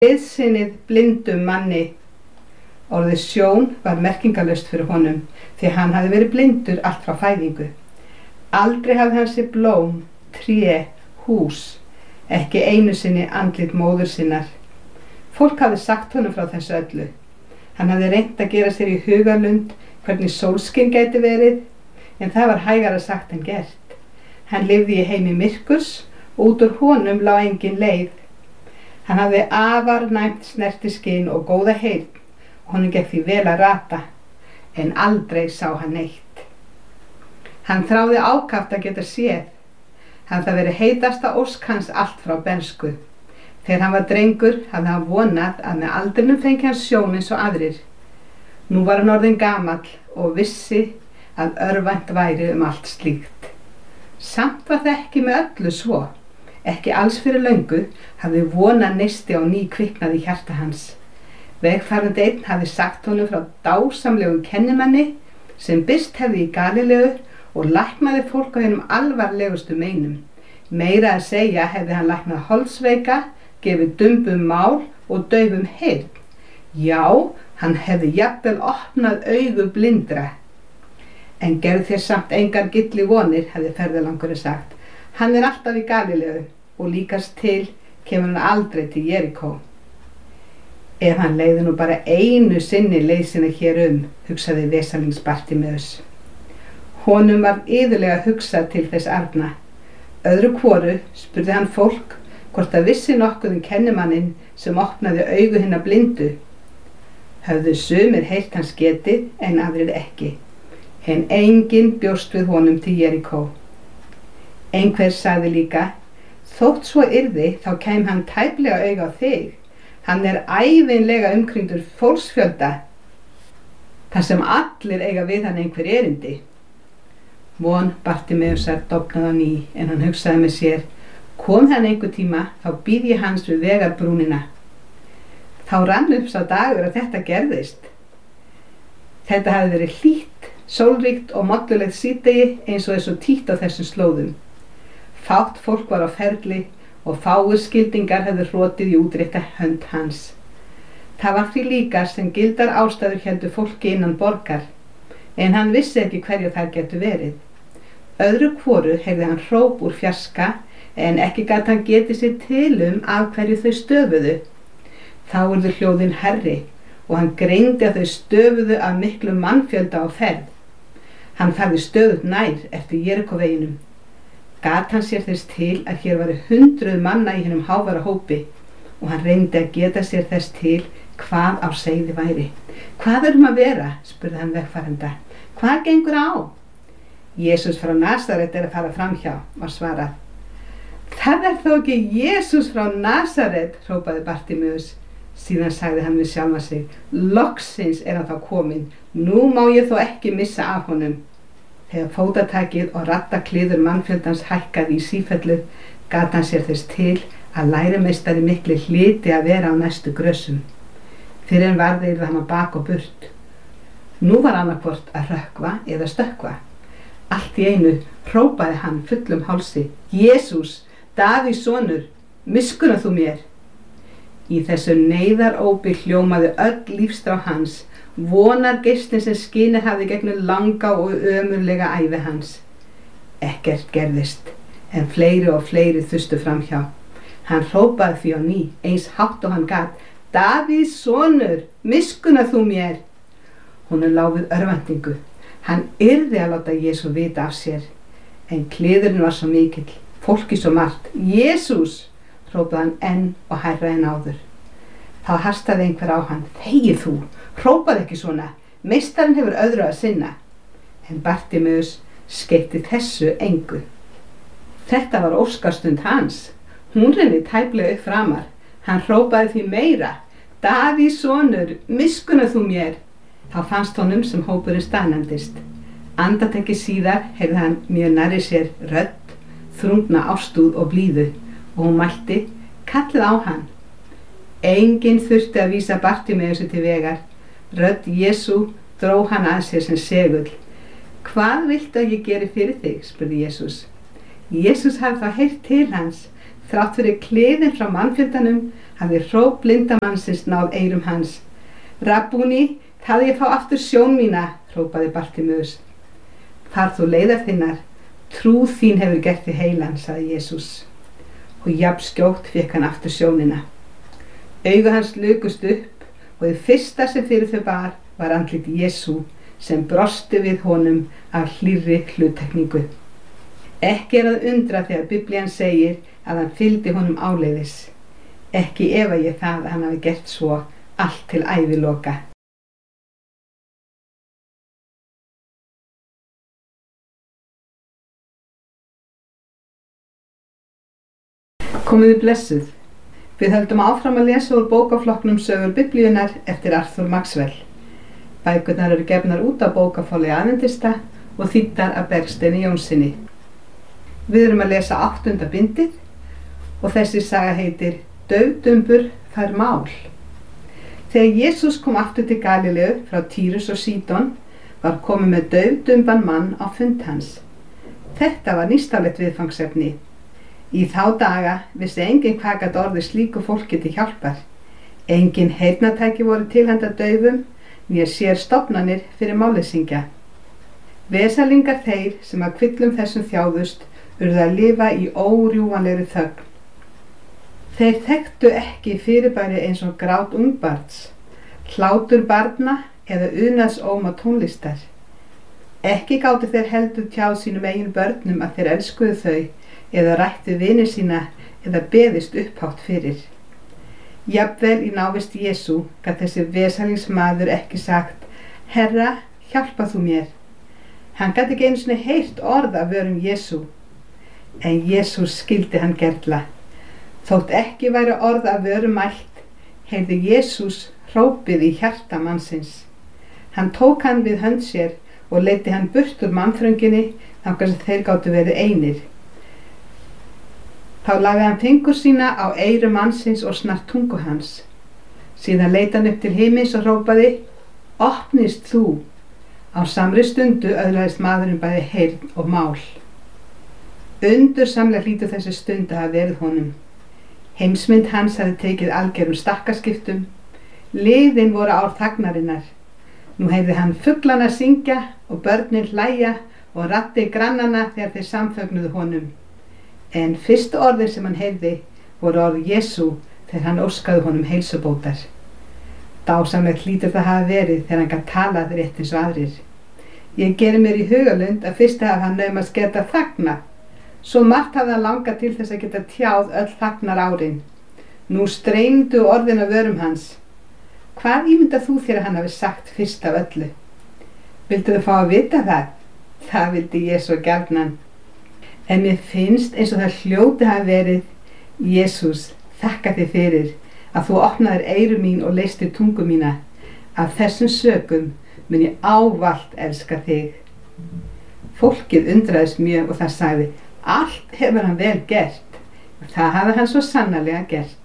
Liðsinnið blindum manni. Orðið sjón var merkingarlaust fyrir honum því hann hafði verið blindur allt frá fæðingu. Aldrei hafði hann séð blóm, tré, hús, ekki einu sinni andlit móður sinnar. Fólk hafði sagt honum frá þessu öllu. Hann hafði reynt að gera sér í hugarlund hvernig sólskin gæti verið, en það var hægara sagt en gert. Hann lifði í heimi myrkurs og út úr honum lá engin leið. Hann hafði afar næmt snertiskyn og góða heyrn og honum gekk því vel að rata, en aldrei sá hann neitt. Hann þráði ákaft að geta séð. Hann það verið heitasta ósk hans allt frá bernsku. Þegar hann var drengur hafði hann vonað að með aldrinum fengi hann sjón eins og aðrir. Nú var hann orðinn gamall og vissi að örvænt væri allt slíkt. Samt var það ekki með öllu svo. Ekki alls fyrir löngu hafði vona neisti á ný kviknað í hjarta hans. Vegfarandi einn hafði sagt honum frá dásamlegum kennimanni sem birst hefði í Galileu og læknaði fólk á hinum alvarlegustu meinum. Meira að segja hefði hann læknað holdsveika, gefið dumbum mál og daufum heyrn. Já, hann hefði jafnvel opnað augu blindra. En gerðu þér samt engar gilli vonir, hefði ferðalangurinn sagt. Hann alltaf í Galileu og líkast til kemur hann aldrei til Jerikó. Ef hann leiði nú bara einu sinni leið sinni hér hugsaði vesalings Bartimeus. Honum var iðulega hugsað til þess arna. Öðru hvoru spurði hann fólk hvort það vissi nokkuð kennimanninn sem opnaði augu hinna blindu. Höfðu sumir heyrt hans getið en aðrir ekki, en enginn bjóst við honum til Jerikó. Einhver sagði líka, þótt svo yrði þá kæm hann tæplega auga á þig. Hann ævinlega umkringdur fólksfjölda, þar sem allir eiga við hann einhver erindi. Von Bartimeusar dofnaði á ný, en hann hugsaði með sér, kom hann einhver tíma, þá bíð ég hans við vegarbrúnina. Þá rann upp sá dagur að þetta gerðist. Þetta hafði verið hlýtt, sólríkt og mollulegt síðdegi eins og svo títt á þessum slóðum. Fátt fólk var á ferli og fáir skildingar hefðu hrotið í útrétta hönd hans. Það var því líka sem gildar ástæður héldu fólki innan borgar, en hann vissi ekki hverju þær getu verið. Öðru hvoru heyrði hann hróp úr fjarska, en ekki gat hann getið sér til af hverju þau stöfuðu. Þá urðu hljóðin hærri og hann greindi að þau stöfuðu af miklum mannfjölda á ferð. Hann farði stöðugt nær eftir Jerikóveginum. Gat hann sér þess til að hér varu 100 manna í hinum hávara hópi og hann reyndi að geta sér þess til hvað á seiði væri. Hvað að vera? Spurði hann vegfarenda. Hvað gengur á? Jesús frá Nasaret að fara framhjá, var svarað. Það þó ekki Jesús frá Nasaret, hrópaði Bartimeus. Síðan sagði hann við sjálfan sig, loksins hann þá kominn, nú má ég þó ekki missa af honum. Þegar fótatakið og rattakliður mannfjöldans hækkaði í sífellu, gat hann sér þess til að lærimeistari mikli hlyti að vera á næstu grösum. Fyrr en varði yrði hann á bak og burt. Nú var annarkvort að rökkva eða stökkva. Allt í einu hrópaði hann fullum hálsi, Jesús, Davíðs sonur, miskunna þú mér. Í þessu neyðarópi hljómaði öll lífsstrá hans, vonar geislinn sem skinið hafði gegnum langa og ömurlega ævi hans. Ekkert gerðist, en fleiri og fleiri þustu framhjá. Hann hrópaði því á ný, eins hátt og hann gat, Davíðs sonur, miskunna þú mér. Honum lá við örvæntingu. Hann yrði að láta Jesú vita af sér, en kliðurinn var svo mikill, fólki svo margt. Jesús, hrópaði hann enn og hærra en áður. Þá hastaði einhver á hann, þegi þú, hrópaði ekki svona, meistarinn hefur öðru að sinna. En Bartimeus skeytti þessu engu. Þetta var óskastund hans. Hún renni tæplega upp framar. Hann hrópaði því meira, Davíðs sonur, miskunna þú mér. Þá fannst honum sem hópurinn staðnæmdist. Andartaki síðar heyrði hann mjög nærri sér rödd, þrungna ástúð og blíðu, og hún mælti, kallið á hann. Enginn þurfti að vísa Bartimeusi til vegar. Rödd Jesú dró hann að sér sem segull. Hvað viltu að ég geri fyrir þig? Spurði Jesús hafði þá heyrt til hans. Þrátt fyrir kliðin frá mannfjöldanum hafði hróp blindamannsins náð eyrum hans. Rabbúni, það ég fá aftur sjón mína, hrópaði Bartimeus. Far þú leiðar þinnar, trú þín hefur gert þig heilan, sagði Jesús. Og jafn skjótt fékk hann aftur sjónina. Augu hans lukust upp og það fyrsta sem fyrir þau bar var andlit Jesú sem brosti við honum af hlýrri hluttekningu. Ekki að undra þegar Biblían segir að hann fylgdi honum áleiðis. Ekki efa ég það að hann hafi gert svo allt til æviloka. Komiði blessuð. Við höldum áfram að lesa úr bókaflokknum Sögur Biblíunnar eftir Arthur Maxwell. Bækurnar eru gefnar út af bókaforlagi Aðventista og þýddar af Bergsteini Jónssyni. Við erum að lesa 8. bindið og þessi saga heitir Daufdumbur fær mál. Þegar Jesús kom aftur til Galileu frá Týrus og Sídon var komið með daufdumban mann á fund hans. Þetta var nýstárlegt viðfangsefni. Í þá daga vissi enginn hvað gat orðið slíku fólki til hjálpar. Engin heyrnartæki voru til handa daufum, né sér stofnanir fyrir málleysinga. Vesalingar þeir sem að kvillum þessum þjáðust urðu að lifa í órjúfanlegri þögn. Þeir þekktu ekki fyrirbæri eins og grát ungbarns, hlátur barna eða unaðsóma tónlistar. Ekki gátu þeir heldur tjáð sínum eigin börnum að þeir elskuðu þau eða rættu vini sína eða beðist upphátt fyrir. Jafnvel í návist Jesú gat þessi vesalingsmaður ekki sagt: Herra, hjálpa þú mér. Hann gat ekki einu sinni heyrt orð af vörum Jesú. En Jesús skildi hann gerla. Þótt ekki væri orð af vörum mælt, heyrði Jesús hrópið í hjarta mannsins. Hann tók hann við hönd sér og leiddi hann burt úr mannþrönginni þangað sem þeir gátu verið einir. Þá lagði hann fingur sína á eyru mannsins og snart tungu hans. Síðan leit hann upp til himins og hrópaði: Opnist þú! Á samri stundu öðlaðist maðurinn bæði heyrn og mál. Undursamlega hlýtur þessi stund að hafa verið honum. Heimsmynd hans hafði tekið algerum stakkaskiptum. Liðin voru ár þagnarinnar. Nú heyrði hann fuglana syngja og börnin hlæja og raddir grannanna þegar þeir samfögnuðu honum. En fyrstu orðin sem hann heyrði voru orð Jesú þegar hann óskaði honum heilsubótar. Dásamlegt hlýtur það hafa verið þegar hann gat talað rétt eins og aðrir. Ég geri mér í hugalund að fyrst hafa hann naumast geta þagna. Svo margt hafði hann langað til þess að geta tjáð öll þagnar árin. Nú streymdu orðin af vörum hans. Hvað ímyndar þú þér að hann hafi sagt fyrst af öllu? Vildu þau fá að vita það? Það vildi ég svo gjarnan. En mér finnst eins og það hljóti hafi verið: Jesús, þakka þér fyrir að þú opnaðir eyru mín og leystir tungu mína. Af þessum sökum mun ég ávallt elska þig. Fólkið undraðist mjög og það sagði: Allt hefur hann vel gert. Og það hafði hann svo sannarlega gert.